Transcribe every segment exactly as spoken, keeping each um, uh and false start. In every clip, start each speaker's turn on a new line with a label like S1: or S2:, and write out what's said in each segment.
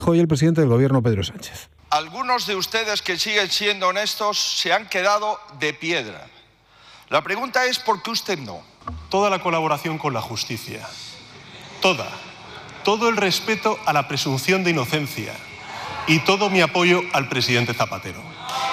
S1: Hoy el presidente del gobierno, Pedro Sánchez.
S2: Algunos de ustedes que siguen siendo honestos se han quedado de piedra. La pregunta es ¿por qué usted no?
S3: Toda la colaboración con la justicia, toda, todo el respeto a la presunción de inocencia y todo mi apoyo al presidente Zapatero.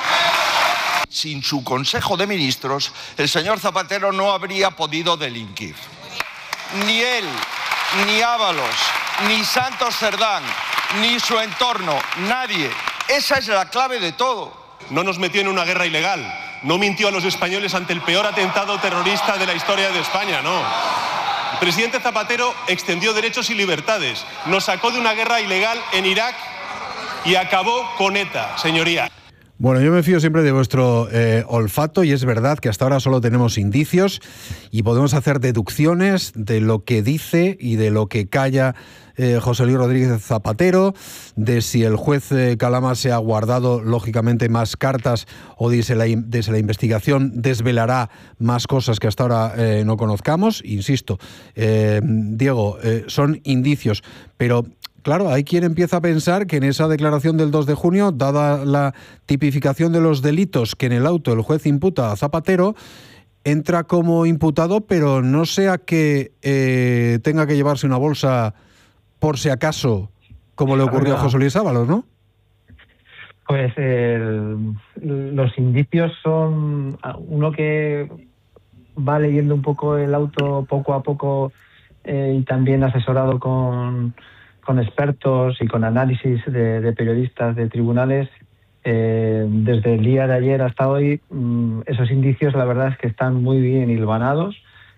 S2: Sin su Consejo de Ministros, el señor Zapatero no habría podido delinquir. Ni él, ni Ábalos, ni Santos Cerdán, ni su entorno, nadie. Esa es la clave de todo.
S3: No nos metió en una guerra ilegal, no mintió a los españoles ante el peor atentado terrorista de la historia de España, no. El presidente Zapatero extendió derechos y libertades, nos sacó de una guerra ilegal en Irak y acabó con ETA, señoría.
S1: Bueno, yo me fío siempre de vuestro eh, olfato y es verdad que hasta ahora solo tenemos indicios y podemos hacer deducciones de lo que dice y de lo que calla eh, José Luis Rodríguez Zapatero, de si el juez eh, Calama se ha guardado lógicamente más cartas o desde la, desde la investigación desvelará más cosas que hasta ahora eh, no conozcamos. Insisto, eh, Diego, eh, son indicios, pero... Claro, hay quien empieza a pensar que en esa declaración del dos de junio, dada la tipificación de los delitos que en el auto el juez imputa a Zapatero, entra como imputado, pero no sea que eh, tenga que llevarse una bolsa por si acaso, como le ocurrió a José Luis Ábalos, ¿no?
S4: Pues el, los indicios son uno que va leyendo un poco el auto poco a poco eh, y también asesorado con... con expertos y con análisis de, de periodistas de tribunales, eh, desde el día de ayer hasta hoy, mmm, esos indicios la verdad es que están muy bien hilvanados,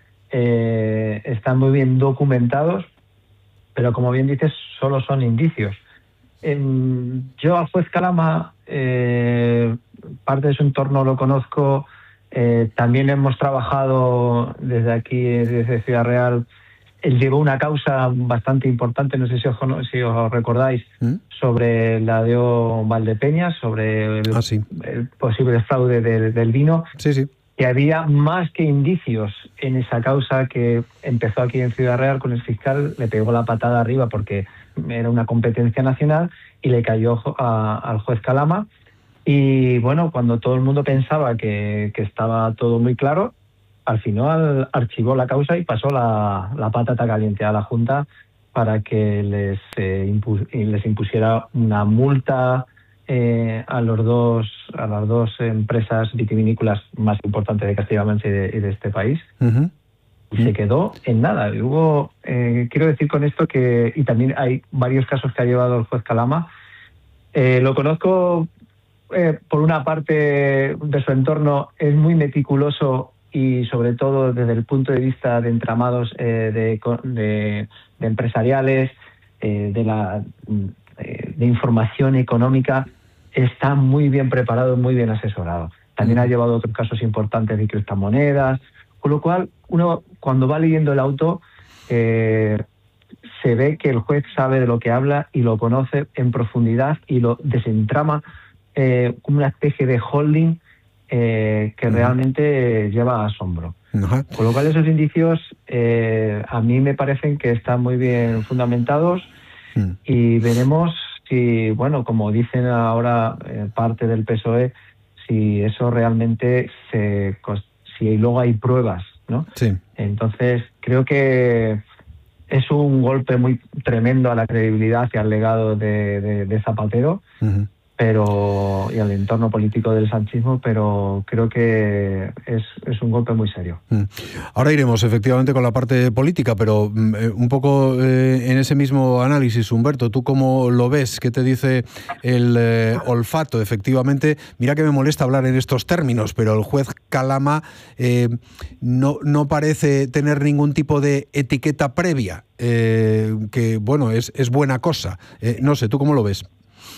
S4: eh, están muy bien documentados, pero como bien dices, solo son indicios. Eh, yo al juez Calama, eh, parte de su entorno lo conozco, eh, también hemos trabajado desde aquí, desde Ciudad Real. Él llevó una causa bastante importante, no sé si os, si os recordáis, ¿Mm? sobre la de Valdepeñas, sobre el,
S1: ah, sí.
S4: el posible fraude de, del vino.
S1: Sí, sí.
S4: Que había más que indicios en esa causa que empezó aquí en Ciudad Real con el fiscal, le pegó la patada arriba porque era una competencia nacional y le cayó a, al juez Calama. Y bueno, cuando todo el mundo pensaba que, que estaba todo muy claro, al final archivó la causa y pasó la, la patata caliente a la Junta para que les, eh, impu les impusiera una multa eh, a los dos a las dos empresas vitivinícolas más importantes de Castilla-La Mancha y de, y de este país. Uh-huh. Y uh-huh. se quedó en nada. Y hubo, eh, quiero decir con esto que, y también hay varios casos que ha llevado el juez Calama. Eh, lo conozco eh, por una parte de su entorno, es muy meticuloso y sobre todo desde el punto de vista de entramados eh, de, de, de empresariales, eh, de, la, eh, de información económica, está muy bien preparado, muy bien asesorado. También ha llevado otros casos importantes de criptomonedas, con lo cual uno cuando va leyendo el auto eh, se ve que el juez sabe de lo que habla y lo conoce en profundidad y lo desentrama eh, como una especie de holding Eh, que uh-huh. realmente lleva asombro. Uh-huh. Con lo cual esos indicios eh, a mí me parecen que están muy bien fundamentados uh-huh. y veremos si, bueno, como dicen ahora eh, parte del P S O E, si eso realmente se, si luego hay pruebas, ¿no? Sí. Entonces creo que es un golpe muy tremendo a la credibilidad y al legado de, de, de Zapatero. Uh-huh. pero y al entorno político del sanchismo, pero creo que es, es un golpe muy serio.
S1: Ahora iremos efectivamente con la parte política, pero eh, un poco eh, en ese mismo análisis, Humberto, ¿tú cómo lo ves? ¿Qué te dice el eh, olfato? Efectivamente, mira que me molesta hablar en estos términos, pero el juez Calama eh, no, no parece tener ningún tipo de etiqueta previa, eh, que bueno, es, es buena cosa. Eh, no sé, ¿tú cómo lo ves?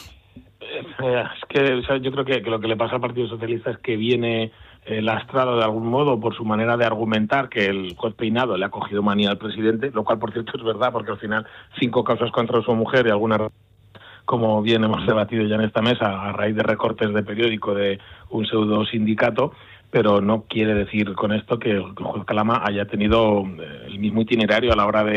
S5: Es que o sea, yo creo que, que lo que le pasa al Partido Socialista es que viene eh, lastrado de algún modo por su manera de argumentar que el juez Peinado le ha cogido manía al presidente, lo cual por cierto es verdad porque al final cinco causas contra su mujer y algunas, como bien hemos debatido ya en esta mesa, a raíz de recortes de periódico de un pseudo sindicato, pero no quiere decir con esto que el juez Calama haya tenido el mismo itinerario a la hora de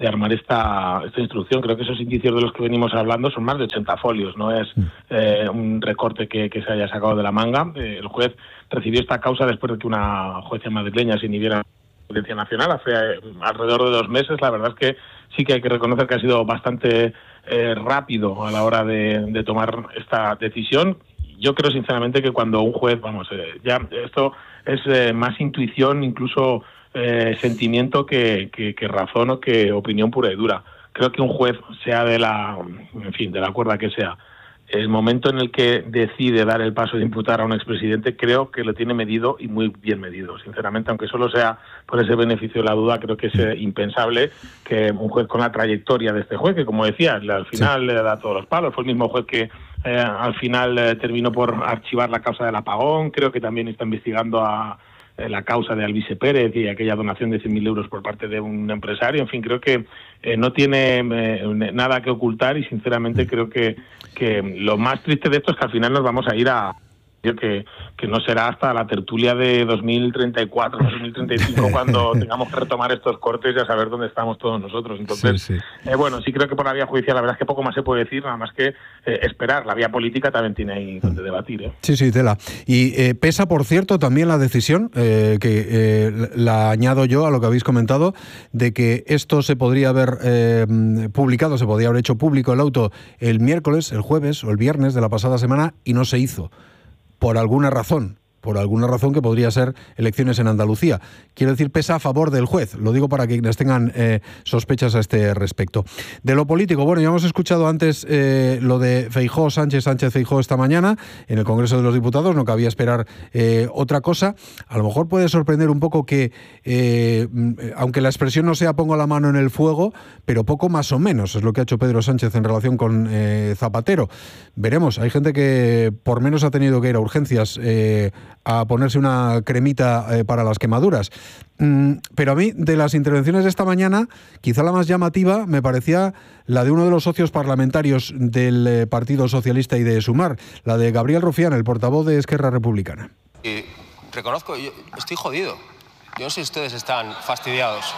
S5: de armar esta, esta instrucción. Creo que esos indicios de los que venimos hablando son más de ochenta folios, no es eh, un recorte que, que se haya sacado de la manga. Eh, el juez recibió esta causa después de que una jueza madrileña se inhibiera en la Audiencia Nacional hace eh, alrededor de dos meses. La verdad es que sí que hay que reconocer que ha sido bastante eh, rápido a la hora de, de tomar esta decisión. Yo creo sinceramente que cuando un juez, vamos, eh, ya esto es eh, más intuición, incluso eh, sentimiento que, que, que razón o que opinión pura y dura. Creo que un juez, sea de la, en fin, de la cuerda que sea, el momento en el que decide dar el paso de imputar a un expresidente, creo que lo tiene medido y muy bien medido. Sinceramente, aunque solo sea por ese beneficio de la duda, creo que es eh, impensable que un juez con la trayectoria de este juez, que como decía, al final le da todos los palos, fue el mismo juez que eh, al final eh, terminó por archivar la causa del apagón, creo que también está investigando a eh, la causa de Alvise Pérez y aquella donación de cien mil euros por parte de un empresario. En fin, creo que eh, no tiene eh, nada que ocultar y sinceramente creo que que lo más triste de esto es que al final nos vamos a ir a que, que no será hasta la tertulia de dos mil treinta y cuatro, dos mil treinta y cinco cuando tengamos que retomar estos cortes y a saber dónde estamos todos nosotros. Entonces, sí, sí. Eh, bueno, sí creo que por la vía judicial la verdad es que poco más se puede decir, nada más que eh, esperar. La vía política también tiene ahí donde debatir. ¿eh?
S1: Sí, sí, tela. Y eh, pesa, por cierto, también la decisión, eh, que eh, la añado yo a lo que habéis comentado, de que esto se podría haber eh, publicado, se podría haber hecho público el auto el miércoles, el jueves o el viernes de la pasada semana y no se hizo. Por alguna razón, por alguna razón que podría ser elecciones en Andalucía. Quiero decir, pesa a favor del juez. Lo digo para quienes tengan eh, sospechas a este respecto. De lo político, bueno, ya hemos escuchado antes eh, lo de Feijóo, Sánchez, Sánchez Feijóo esta mañana en el Congreso de los Diputados. No cabía esperar eh, otra cosa. A lo mejor puede sorprender un poco que, eh, aunque la expresión no sea pongo la mano en el fuego, pero poco más o menos es lo que ha hecho Pedro Sánchez en relación con eh, Zapatero. Veremos, hay gente que por menos ha tenido que ir a urgencias eh, a ponerse una cremita eh, para las quemaduras. Mm, pero a mí, de las intervenciones de esta mañana, quizá la más llamativa me parecía la de uno de los socios parlamentarios del eh, Partido Socialista y de Sumar, la de Gabriel Rufián, el portavoz de Esquerra Republicana.
S6: Y reconozco, yo estoy jodido. Yo no sé si ustedes están fastidiados.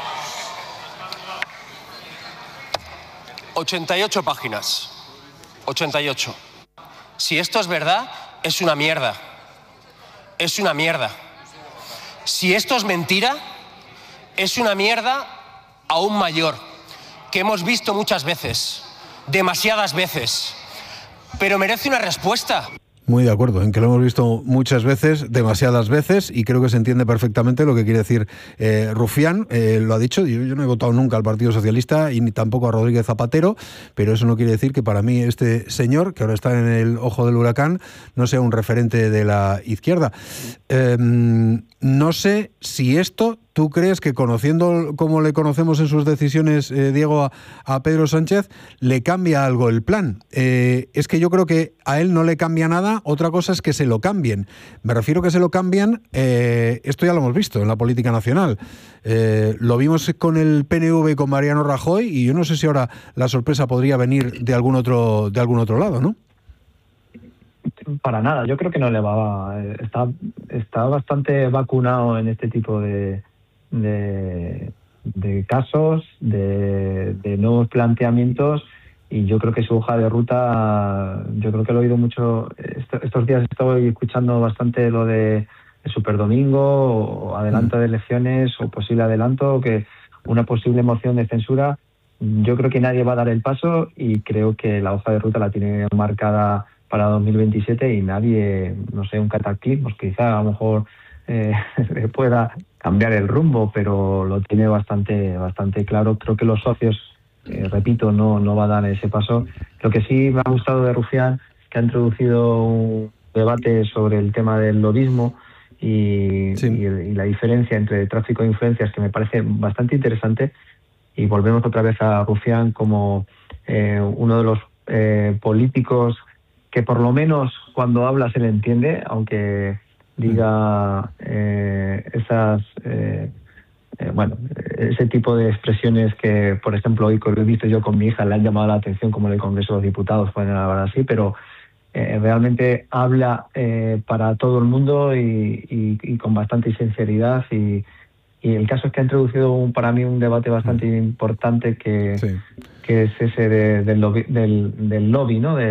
S6: ochenta y ocho páginas. ochenta y ocho. Si esto es verdad, es una mierda. Es una mierda. Si esto es mentira, es una mierda aún mayor, que hemos visto muchas veces, demasiadas veces, pero merece una respuesta.
S1: Muy de acuerdo, en que lo hemos visto muchas veces, demasiadas veces, y creo que se entiende perfectamente lo que quiere decir eh, Rufián. Eh, lo ha dicho, yo, yo no he votado nunca al Partido Socialista y ni tampoco a Rodríguez Zapatero, pero eso no quiere decir que para mí este señor, que ahora está en el ojo del huracán, no sea un referente de la izquierda. Eh, no sé si esto... ¿Tú crees que, conociendo como le conocemos en sus decisiones, eh, Diego, a, a Pedro Sánchez, le cambia algo el plan? Eh, es que yo creo que a él no le cambia nada, otra cosa es que se lo cambien. Me refiero que se lo cambian, eh, esto ya lo hemos visto en la política nacional. Eh, lo vimos con el P N V y con Mariano Rajoy, y yo no sé si ahora la sorpresa podría venir de algún otro, de algún otro lado, ¿no?
S4: Para nada, yo creo que no le va. Está, está bastante vacunado en este tipo de... De, de casos, de, de nuevos planteamientos, y yo creo que su hoja de ruta, yo creo que lo he oído mucho, estos días estoy escuchando bastante lo de el Superdomingo, o adelanto de elecciones, o posible adelanto, que una posible moción de censura. Yo creo que nadie va a dar el paso, y creo que la hoja de ruta la tiene marcada para dos mil veintisiete, y nadie, no sé, un cataclismo, quizá a lo mejor eh, pueda cambiar el rumbo, pero lo tiene bastante bastante claro. Creo que los socios, eh, repito, no, no va a dar ese paso. Lo que sí me ha gustado de Rufián, que ha introducido un debate sobre el tema del lobismo y, sí. y, y la diferencia entre tráfico de influencias, que me parece bastante interesante. Y volvemos otra vez a Rufián como eh, uno de los eh, políticos que por lo menos cuando habla se le entiende, aunque diga eh, esas eh, eh, bueno, ese tipo de expresiones que, por ejemplo, hoy lo he visto yo con mi hija, le han llamado la atención, como en el Congreso de los Diputados pueden hablar así, pero eh, realmente habla eh, para todo el mundo y, y, y con bastante sinceridad, y, Y el caso es que ha introducido un, para mí un debate bastante importante que, sí. que es ese de, del, lobby, del, del lobby, ¿no? De,